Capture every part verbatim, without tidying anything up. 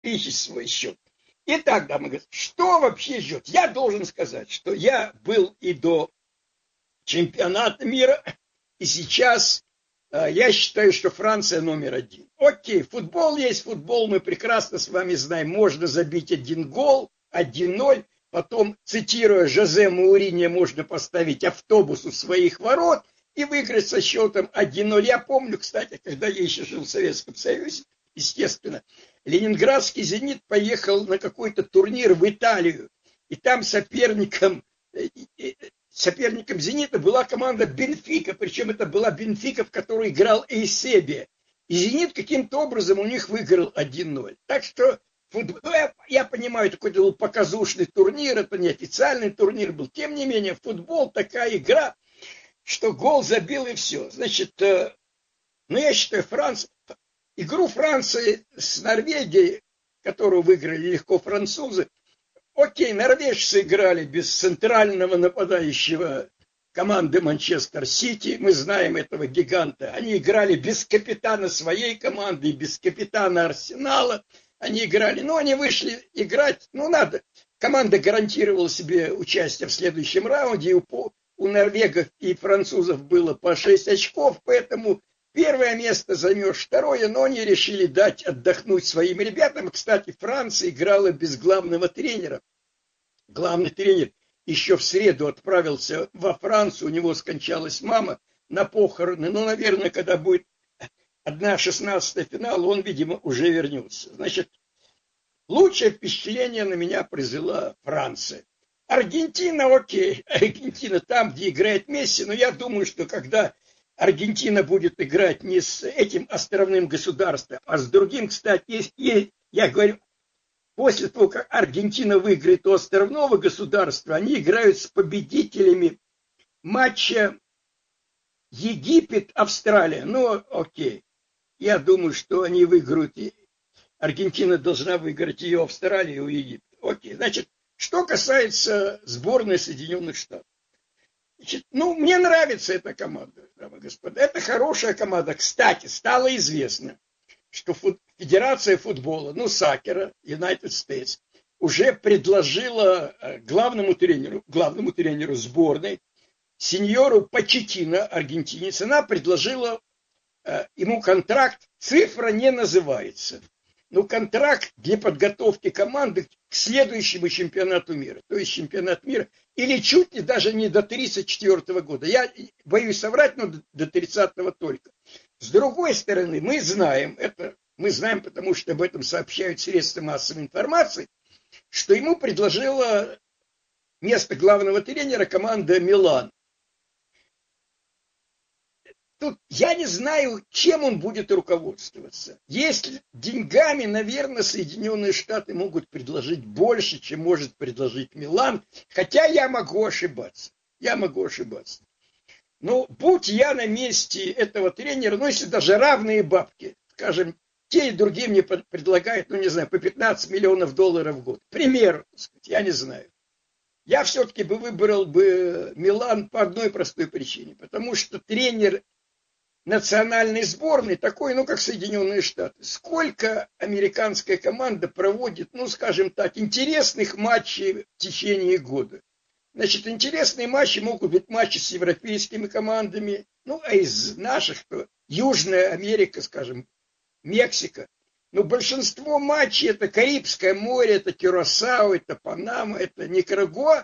увеличить свой счет. Итак, дамы и господа, что вообще ждет? Я должен сказать, что я был и до чемпионата мира, и сейчас э, я считаю, что Франция номер один. Окей, футбол есть футбол, мы прекрасно с вами знаем, можно забить один гол, один ноль, потом, цитируя Жозе Мауриньо, можно поставить автобус у своих ворот и выиграть со счетом один ноль. Я помню, кстати, когда я еще жил в Советском Союзе, естественно, ленинградский «Зенит» поехал на какой-то турнир в Италию, и там соперником, соперником «Зенита» была команда «Бенфика», причем это была «Бенфика», в которой играл Эйсебио. И «Зенит» каким-то образом у них выиграл один ноль. Так что футбол, я, я понимаю, это какой-то был показушный турнир, это не официальный турнир был. Тем не менее, футбол такая игра, что гол забил и все. Значит, ну я считаю, Франция... Игру Франции с Норвегией, которую выиграли легко французы, окей, норвежцы играли без центрального нападающего команды Манчестер Сити, мы знаем этого гиганта. Они играли без капитана своей команды, без капитана Арсенала. Они играли, ну, они вышли играть, ну, надо. Команда гарантировала себе участие в следующем раунде, у, у норвегов и французов было по шесть очков, поэтому... Первое место займешь, второе, но они решили дать отдохнуть своим ребятам. Кстати, Франция играла без главного тренера. Главный тренер еще в среду отправился во Францию, у него скончалась мама на похороны. Ну, наверное, когда будет одна шестнадцатая финала, он, видимо, уже вернется. Значит, лучшее впечатление на меня произвела Франция. Аргентина, окей, Аргентина там, где играет Месси, но я думаю, что когда... Аргентина будет играть не с этим островным государством, а с другим, кстати, есть, есть, я говорю, после того, как Аргентина выиграет у островного государства, они играют с победителями матча Египет-Австралия. Ну, окей, я думаю, что они выиграют, Аргентина должна выиграть ее Австралию и Египет. Окей, значит, что касается сборной Соединенных Штатов. Значит, ну, мне нравится эта команда, дамы и господа. Это хорошая команда. Кстати, стало известно, что фут... Федерация футбола, ну, сакера, United States, уже предложила главному тренеру, главному тренеру сборной, сеньору Почеттино, аргентинец, она предложила э, ему контракт, цифра не называется, но контракт для подготовки команды к следующему чемпионату мира. То есть чемпионат мира, или чуть ли даже не до тридцать четвёртого года. Я боюсь соврать, но до тридцатого только. С другой стороны, мы знаем, это мы знаем, потому что об этом сообщают средства массовой информации, что ему предложила место главного тренера команда «Милан». Тут я не знаю, чем он будет руководствоваться. Если деньгами, наверное, Соединенные Штаты могут предложить больше, чем может предложить Милан. Хотя я могу ошибаться. Я могу ошибаться. Но будь я на месте этого тренера, ну, если даже равные бабки, скажем, те и другие мне предлагают, ну, не знаю, по пятнадцать миллионов долларов в год. К примеру, я не знаю. Я все-таки бы выбрал бы Милан по одной простой причине. Потому что тренер национальной сборной, такой, ну, как Соединенные Штаты. Сколько американская команда проводит, ну, скажем так, интересных матчей в течение года. Значит, интересные матчи могут быть матчи с европейскими командами, ну, а из наших, то Южная Америка, скажем, Мексика. Но большинство матчей это Карибское море, это Кюрасао, это Панама, это Никарагуа.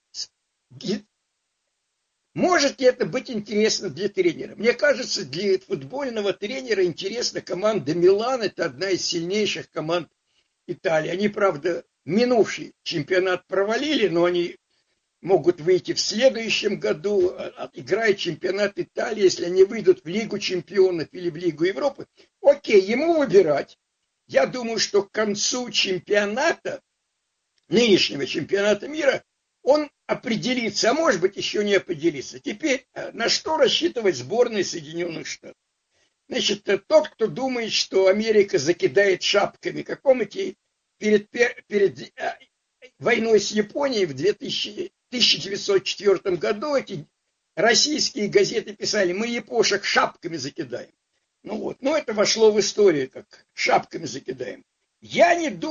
Может ли это быть интересно для тренера? Мне кажется, для футбольного тренера интересна команда Милан. Это одна из сильнейших команд Италии. Они, правда, минувший чемпионат провалили, но они могут выйти в следующем году, играя чемпионат Италии, если они выйдут в Лигу чемпионов или в Лигу Европы. Окей, ему выбирать. Я думаю, что к концу чемпионата, нынешнего чемпионата мира, он определится, а может быть еще не определится. Теперь на что рассчитывать сборной Соединенных Штатов? Значит, тот, кто думает, что Америка закидает шапками, как помните, перед, перед войной с Японией в тысяча девятьсот четвёртом году эти российские газеты писали, мы япошек шапками закидаем. Ну вот, но это вошло в историю, как шапками закидаем. Я не думаю,